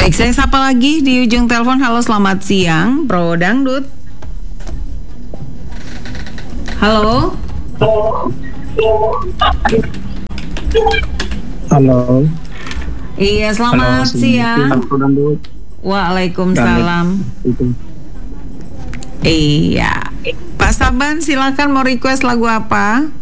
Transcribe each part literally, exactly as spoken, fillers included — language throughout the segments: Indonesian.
Baik, saya sapa lagi di ujung telepon. Halo, selamat siang, Bro Dangdut. Halo. Halo. Iya, selamat Halo, siang. Waalaikumsalam. Iya, Pak Saban, silakan mau request lagu apa?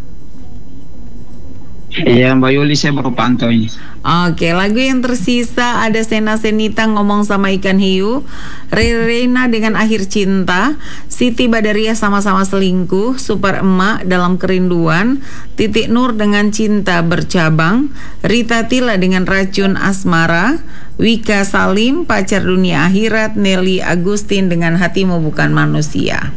Iya, Mbak Yuli, saya baru pantau ini. Oke, lagu yang tersisa ada Sena Senita ngomong sama ikan hiu, Rena dengan akhir cinta, Siti Badariah sama-sama selingkuh, Super Emak dalam kerinduan, Titik Nur dengan cinta bercabang, Rita Tila dengan racun asmara, Wika Salim pacar dunia akhirat, Nelly Agustin dengan hatimu bukan manusia.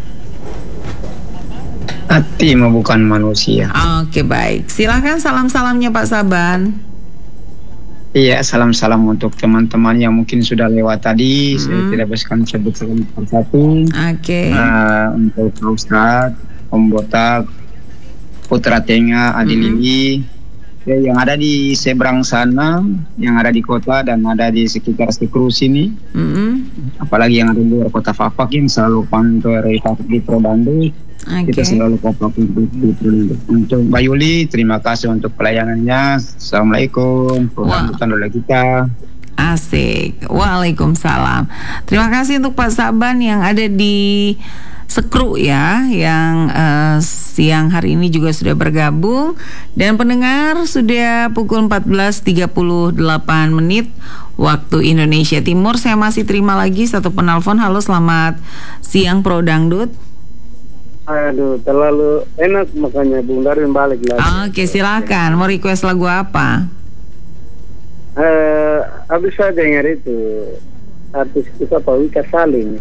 Hatimu bukan manusia. Oke, baik. Silahkan salam-salamnya Pak Saban. Iya, salam-salam untuk teman-teman yang mungkin sudah lewat tadi. Mm-hmm. Saya tidak bisa sebut satu persatu. Oke. Uh, untuk Pak Ustadz, Om Botak, Putra Tenga, Adi mm-hmm. Lili, ya, yang ada di seberang sana, yang ada di kota dan ada di sekitar Stikru sini. Mm-hmm. Apalagi yang ada di luar kota Fapak yang selalu pantau dari Fapak di Prodando. Okay. Kita selalu kompak untuk Mbak Yuli. Terima kasih untuk pelayanannya. Assalamualaikum. Program wow. kita. Asik. Waalaikumsalam. Terima kasih untuk Pak Saban yang ada di Sekru ya, yang uh, siang hari ini juga sudah bergabung. Dan pendengar, sudah pukul empat belas tiga puluh delapan menit waktu Indonesia Timur. Saya masih terima lagi satu penelpon. Halo, selamat siang Pro Dangdut. Aduh, terlalu enak makanya Bung Darwin balik lagi. Oke, silakan. Mau request lagu apa? Eh, uh, habis saya dengar itu artis kita Pak Wika Salim.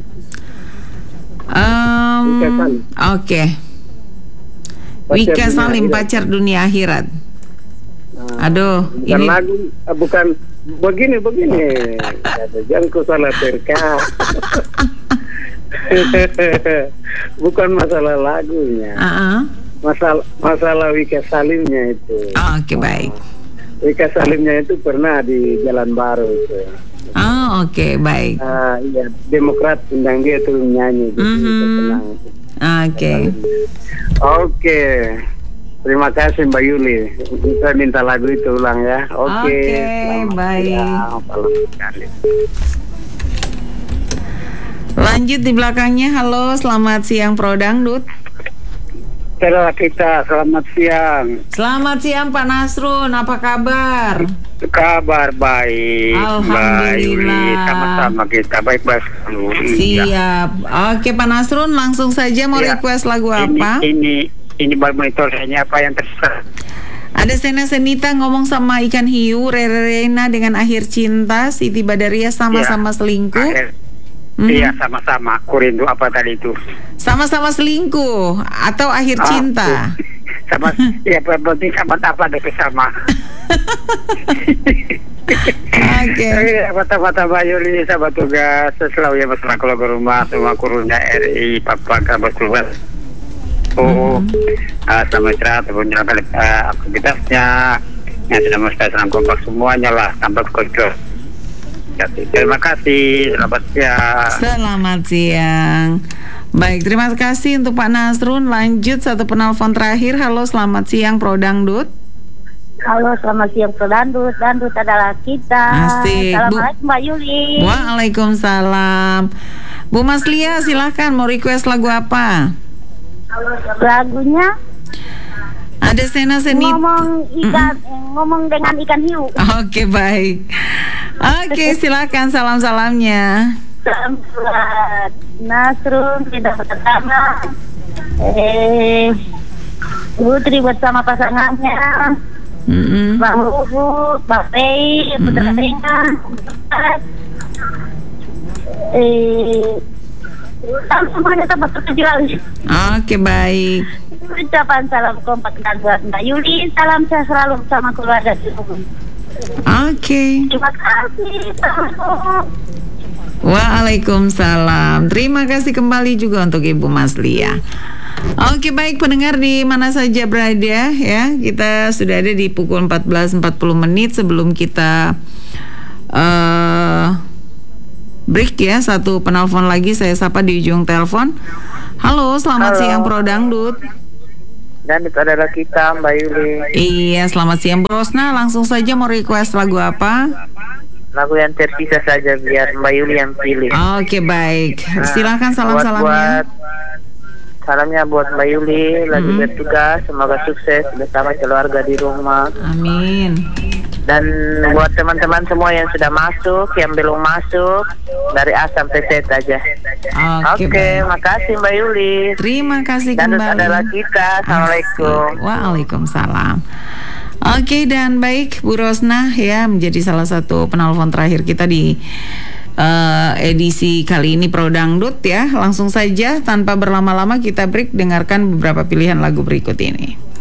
Um, Wika Salim. Oke. Okay. Wika Salim pacar dunia akhirat. Nah, aduh, bukan ini lagu, bukan begini begini. Jangan ku salah terka. Bukan masalah lagunya, uh-uh. masalah masalah Wika Salimnya itu. Oh, oke okay, baik. Wika Salimnya itu pernah di Jalan Baru itu. Oh oke okay, baik. Uh, iya, Demokrat undang dia tuh nyanyi. Gitu, mm-hmm. Oke. Oke. Terima kasih Mbak Yuli. Saya minta lagu itu ulang ya. Oke. Okay. Okay, baik. Ya, lanjut di belakangnya. Halo, selamat siang Pro Dangdut. Saudara kita, selamat siang. Selamat siang Pak Nasrun, apa kabar? Kabar baik. Alhamdulillah. Baik, sama-sama kita baik-baik. Siap. Oke Pak Nasrun, langsung saja mau ya. request lagu ini, apa? Ini ini baru monitornya apa yang terserah. Ada Sena Senita ngomong sama ikan hiu, Rena dengan akhir cinta, Siti Badariah sama-sama ya. selingkuh. Akhir. Iya, hmm. sama-sama. Kurindu apa tadi itu? Sama-sama selingkuh atau akhir oh, cinta? Sama, ya berarti sama apa deh sama. Oke. Mata-mata Bayu ini sahabat tugas selalu ya masalah kalau ke rumah semua kurunya R I Papa kabar tugas. Oh, mm-hmm. uh, sama istirahat ataupun jalankan uh, aktivitasnya. Yang sudah mesti serang kompak semuanya lah sampai kocok. Terima kasih, selamat siang. Selamat siang. Baik, terima kasih untuk Pak Nasrun. Lanjut satu penelpon terakhir. Halo, selamat siang Pro Dangdut. Halo, selamat siang Pro Dangdut. Dangdut adalah kita. Asik. Assalamualaikum Mbak Yuli. Waalaikumsalam. Bu Mas Lia, silahkan mau request lagu apa? Lagunya ada Sena Senit. Ngomong ikan, mm-hmm. ngomong dengan ikan hiu. Oke, baik. Oke, silakan salam-salamnya. Salam buat Nasrun, tidak pertama. Eh, Putri bersama pasangannya. Mm-hmm. Bang Ruhut, Bang Pei, Putra Tenga. Eh, semuanya tempat terkecil. Oke, baik. Ucapan salam kompak dan buat Mbak Yuli. Salam saya selalu bersama keluarga di rumah. Oke. Terima kasih. Waalaikumsalam. Terima kasih kembali juga untuk Ibu Mas Lia. Oke, baik pendengar di mana saja berada ya. Kita sudah ada di pukul empat belas empat puluh menit sebelum kita uh, break ya, satu penelpon lagi saya sapa di ujung telepon. Halo, selamat Halo. siang Pro Dangdut. Dan itu adalah kita, Mbak Yuli. Iya, selamat siang Bro Rosna. Langsung saja mau request lagu apa? Lagu yang tersisa saja biar Mbak Yuli yang pilih. Oke, baik. Silakan Buat, salam-salamnya. buat salamnya buat Mbak Yuli lagi Mm-mm. bertugas, semoga sukses bersama keluarga di rumah. Amin. Dan buat teman-teman semua yang sudah masuk, yang belum masuk, dari A sampai Z aja. Oke, Oke, baik. makasih Mbak Yuli. Terima kasih Dan itu kembali. adalah kita. Assalamualaikum. Asik. Waalaikumsalam. Oke, dan baik Bu Rosna ya, menjadi salah satu penelpon terakhir kita di uh, edisi kali ini Pro Dangdut ya. Langsung saja tanpa berlama-lama kita break, dengarkan beberapa pilihan lagu berikut ini.